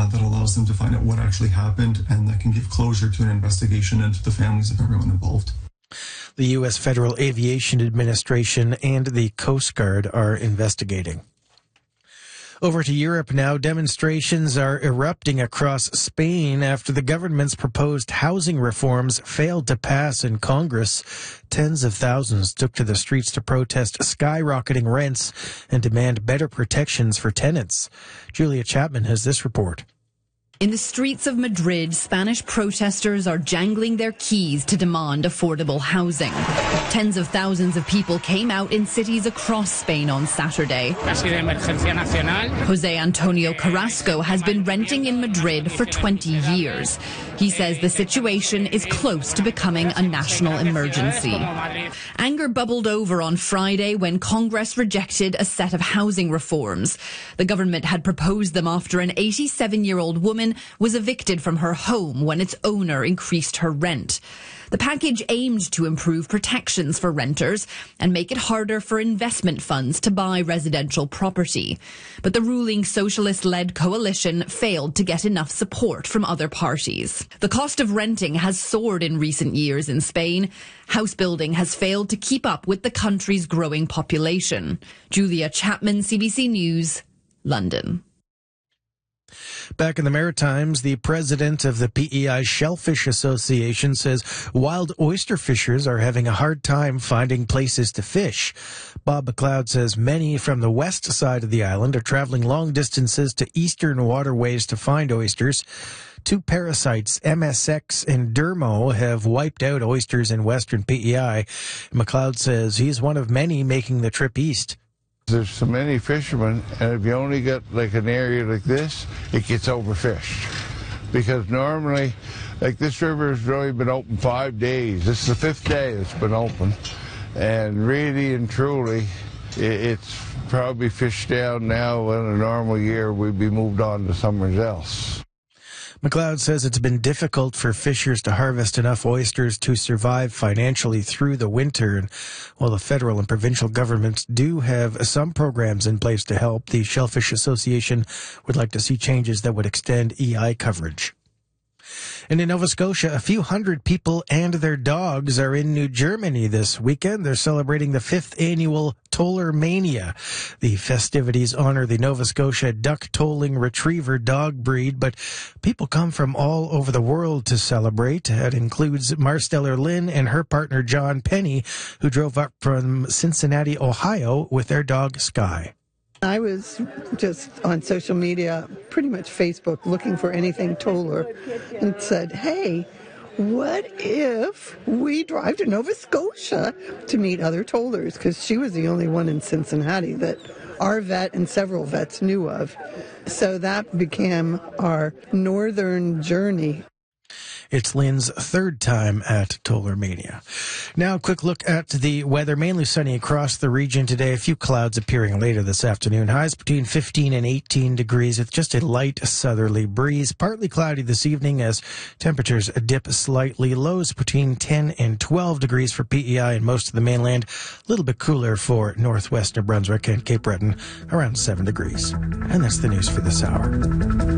that allows them to find out what actually happened and that can give closure to an investigation and to the families of everyone involved. The U.S. Federal Aviation Administration and the Coast Guard are investigating. Over to Europe now. Demonstrations are erupting across Spain after the government's proposed housing reforms failed to pass in Congress. Tens of thousands took to the streets to protest skyrocketing rents and demand better protections for tenants. Julia Chapman has this report. In the streets of Madrid, Spanish protesters are jangling their keys to demand affordable housing. Tens of thousands of people came out in cities across Spain on Saturday. Jose Antonio Carrasco has been renting in Madrid for 20 years. He says the situation is close to becoming a national emergency. Anger bubbled over on Friday when Congress rejected a set of housing reforms. The government had proposed them after an 87-year-old woman was evicted from her home when its owner increased her rent. The package aimed to improve protections for renters and make it harder for investment funds to buy residential property. But the ruling socialist-led coalition failed to get enough support from other parties. The cost of renting has soared in recent years in Spain. House building has failed to keep up with the country's growing population. Julia Chapman, CBC News, London. Back in the Maritimes, the president of the PEI Shellfish Association says wild oyster fishers are having a hard time finding places to fish. Bob McLeod says many from the west side of the island are traveling long distances to eastern waterways to find oysters. Two parasites, MSX and Dermo, have wiped out oysters in western PEI. McLeod says he's one of many making the trip east. There's so many fishermen, and if you only get like an area like this, it gets overfished. Because normally, like this river has only been open 5 days. This is the 5th day it's been open. And really and truly, it's probably fished down now. In a normal year, we'd be moved on to somewhere else. McLeod says it's been difficult for fishers to harvest enough oysters to survive financially through the winter. And while the federal and provincial governments do have some programs in place to help, the Shellfish Association would like to see changes that would extend EI coverage. And in Nova Scotia, a few hundred people and their dogs are in New Germany this weekend. They're celebrating the 5th annual Toller Mania. The festivities honor the Nova Scotia duck-tolling retriever dog breed, but people come from all over the world to celebrate. That includes Marsteller Lynn and her partner John Penny, who drove up from Cincinnati, Ohio, with their dog Sky. I was just on social media, pretty much Facebook, looking for anything Toller, and said, hey, what if we drive to Nova Scotia to meet other Tollers? Because she was the only one in Cincinnati that our vet and several vets knew of. So that became our northern journey. It's Lynn's 3rd time at Toller Mania. Now, a quick look at the weather. Mainly sunny across the region today. A few clouds appearing later this afternoon. Highs between 15 and 18 degrees with just a light southerly breeze. Partly cloudy this evening as temperatures dip slightly. Lows between 10 and 12 degrees for PEI and most of the mainland. A little bit cooler for northwest New Brunswick and Cape Breton, around 7 degrees. And that's the news for this hour.